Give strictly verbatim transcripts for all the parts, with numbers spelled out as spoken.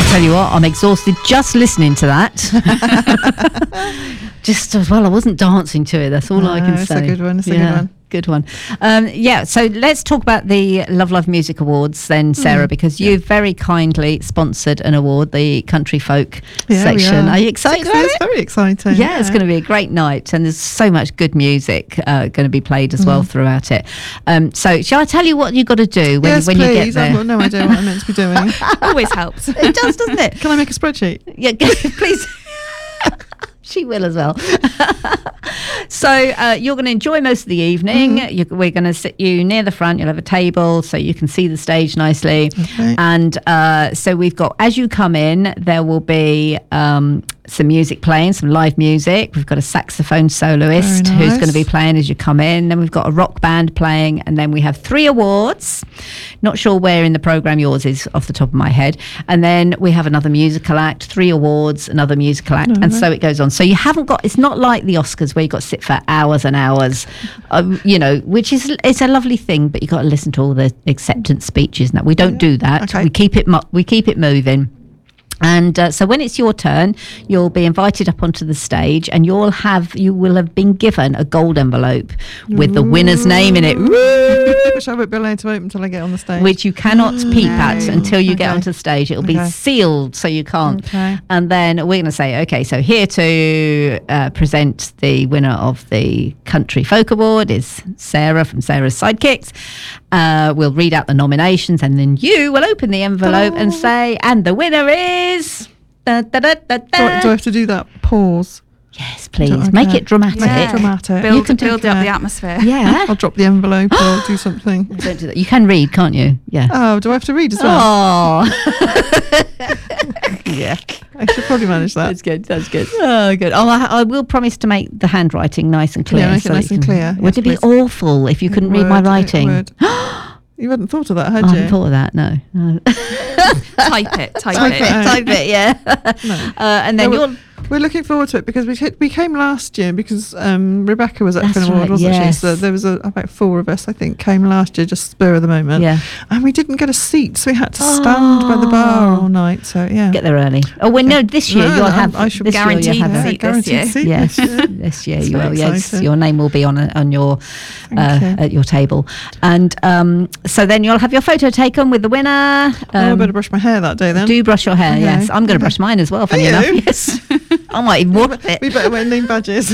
Tell you what, I'm exhausted just listening to that. Just as well, I wasn't dancing to it. That's all no, I can it's say. It's a good one. It's yeah, a good one. Good one. Um, yeah, so let's talk about the Love Love Music Awards then, Sarah, mm, because yeah. you very kindly sponsored an award, the Country Folk yeah, section. Are. are you excited it's, about it's it? It's very exciting. Yeah, yeah, it's going to be a great night, and there's so much good music uh, going to be played as mm. well throughout it. Um, so shall I tell you what you've got to do when, yes, when please. you get there? I've got no idea what I'm meant to be doing. Always helps. It does, doesn't it? Can I make a spreadsheet? Yeah, please. She will as well. So uh, you're going to enjoy most of the evening. Mm-hmm. You're, we're going to sit you near the front. You'll have a table so you can see the stage nicely. Okay. And uh, so we've got, as you come in, there will be um, some music playing, some live music. We've got a saxophone soloist nice. who's going to be playing as you come in. Then we've got a rock band playing. And then we have three awards. Not sure where in the programme yours is off the top of my head. And then we have another musical act, three awards, another musical act. Mm-hmm. And so it goes on. So you haven't got, it's not like the Oscars where you've got to sit for hours and hours, um, you know, which is, it's a lovely thing, but you've got to listen to all the acceptance speeches. Now, we don't do that. Okay. We keep it, mu- we keep it moving. And uh, so when it's your turn, you'll be invited up onto the stage, and you'll have you will have been given a gold envelope with the winner's name in it. Which I won't be allowed to open until I get on the stage. Which you cannot peep no. at until you okay. get onto the stage. It'll okay. be sealed, so you can't. Okay. And then we're going to say, okay, so here to uh, present the winner of the Country Folk Award is Sarah from Sarah's Sidekicks. Uh, we'll read out the nominations, and then you will open the envelope oh. and say, and the winner is... Da, da, da, da, da. Do, I, do I have to do that pause? Yes, please. Okay. Make it dramatic. Make it dramatic. Build, you can build do, up yeah. the atmosphere. Yeah. I'll drop the envelope or do something. Don't do that. You can read, can't you? Yeah. Oh, do I have to read as well? Oh. Yeah. I should probably manage that. That's good. That's good. Oh, good. Oh, I, I will promise to make the handwriting nice and clear. Yeah, make so it nice and can, clear. Would yes, it be please. awful if you couldn't it read would, my writing? It would. You hadn't thought of that, had I you? hadn't thought of that, no. no. Type it, type, Type it. it out. Type it, yeah. No. Uh, and then No, you're... We're looking forward to it because we hit, we came last year because um, Rebecca was up That's for an award, right, wasn't yes. she? So there was a, about four of us, I think, came last year, just spur of the moment. Yeah. And we didn't get a seat, so we had to stand by the bar all night. So yeah, Get there early. Oh, well, no, this year No, you'll no, have... I should this year guaranteed you'll have a a- seat this year. seat Yes, this year. this year It's you very will. Yes, exciting. your name will be on a, on your uh, you. at your table, and um, so then you'll have your photo taken with the winner. Um, oh, I better brush my hair that day then. do brush your hair. Okay. Yes, I'm going to Okay. brush mine as well. Funny Are enough, you? yes, I might even whoop it. We better wear name badges.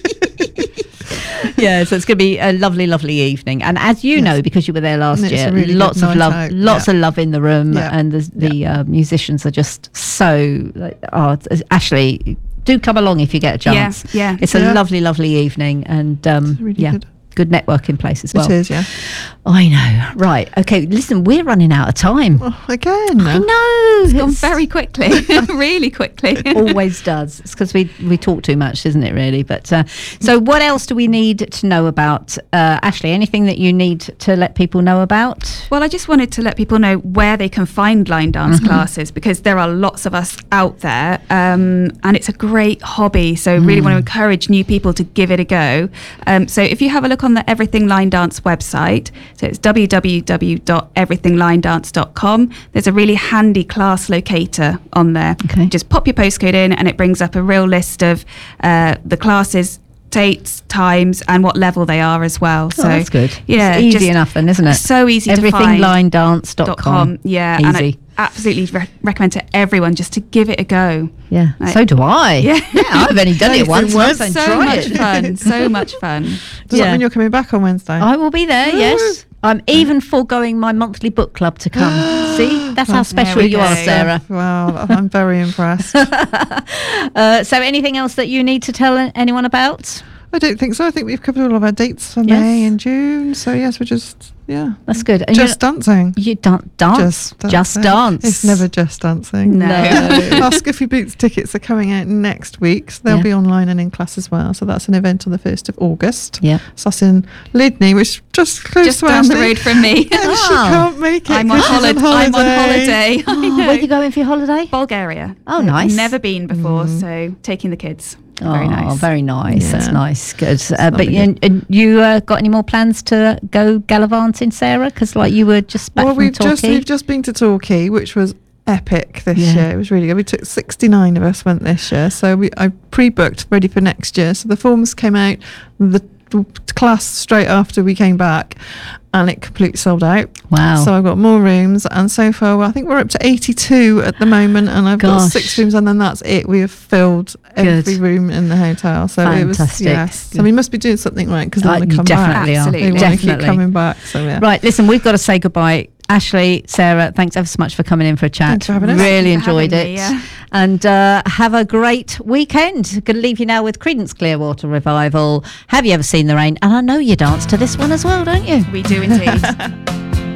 Yeah, so it's going to be a lovely, lovely evening. And as you Yes. know, because you were there last And it's year, a really lots good of night love, out. lots Yeah. of love in the room, Yeah. and the, the uh, musicians are just so. Like, oh, it's- Ashley, do come along if you get a chance. Yeah, yeah. It's a Yeah. lovely, lovely evening, and um, really yeah. good. Good networking place as well. It is, yeah. I know. Right. Okay. Listen, we're running out of time. Oh, again. I know. It's gone very quickly, really quickly. Always does. It's because we we talk too much, isn't it? Really. But uh, so, what else do we need to know about uh, Ashley? Anything that you need to let people know about? Well, I just wanted to let people know where they can find line dance Mm-hmm. classes, because there are lots of us out there, um, and it's a great hobby. So really Mm. want to encourage new people to give it a go. Um, so if you have a look on the Everything Line Dance website, so it's w w w dot everything line dance dot com. There's a really handy class locator on there. Okay. Just pop your postcode in and it brings up a real list of uh, the classes, dates, times, and what level they are as well. So Oh, that's good. Yeah, It's easy just enough then, isn't it? So easy to everything find. line dance dot com. Yeah, Easy. and I absolutely re- recommend to everyone just to give it a go. Yeah. Like- so do I. Yeah. I've only done it Anything once. worth once, So try much it. fun, so much fun. Does Yeah. that mean you're coming back on Wednesday? I will be there, yes. I'm even foregoing my monthly book club to come. See? That's how That's special we you go. are, Sarah. Wow, I'm very impressed. Uh, so anything else that you need to tell a- anyone about? I don't think so. I think we've covered all of our dates for Yes. May and June. So yes, we're just yeah, That's good. And just dancing. you, you dan- dance. Just, Just dancing. dance. It's never just dancing. No. Our Skiffy Boots tickets are coming out next week. So they'll Yeah. be online and in class as well. So that's an event on the first of August. Yeah. So that's in Lydney, which is just close Just to down the Ashley. road from me. And she Oh. can't make it. I'm on, 'cause she's holi- I'm on holiday. I Oh, know. where are you going for your holiday? Bulgaria. Oh, nice. Never been before, so taking the kids. Very oh, nice. very nice. That's Yeah. nice. Good. Uh, but lovely. you, and you uh, got any more plans to go gallivanting, Sarah? Because like you were just back Well, from we've just Torquay. we've just been to Torquay, which was epic this Yeah. year. It was really good. We took sixty-nine of us went this year, so we I pre-booked ready for next year. So the forms came out the, the class straight after we came back, and it completely sold out. Wow. So I've got more rooms, and so far well, I think we're up to eighty-two at the moment, and I've got Gosh. six rooms, and then that's it. We have filled every Good. room in the hotel. So it was Fantastic. yes. Good. So we must be doing something right because they Uh, want to you come definitely back. are. Absolutely. They want to keep Definitely. coming back. So yeah. Right, listen, we've got to say goodbye. Ashley, Sarah, thanks ever so much for coming in for a chat. Thanks for having us. Really Thank you for enjoyed having it. me, yeah. And uh, have a great weekend. Going to leave you now with Creedence Clearwater Revival. Have you ever seen the rain? And I know you dance to this one as well, don't you? We do indeed.